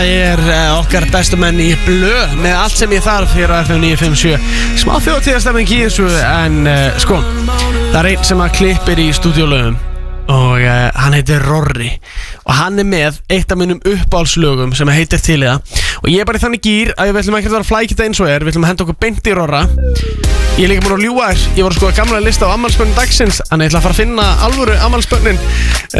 Okkar bestu menn í blöð með allt sem ég þarf hér á FM 957. Smá þjóðtíðastemming í þessu. En sko, það er einn sem að klippir í stúdíólögum og hann heitir Rorri og hann er með eitt af mínum uppáhaldslögum sem heitir Til í það. Og ég er bara í þannig gýr að við ætlum ekki að vera flækita eins og við ætlum að henda okkur beint í Rorra. Ég er líka búin að ljúga þér. Ég var að skoða gamla lista á afmælisbörnin dagsins, þannig ég ætla að fara að finna alvöru afmælisbörnin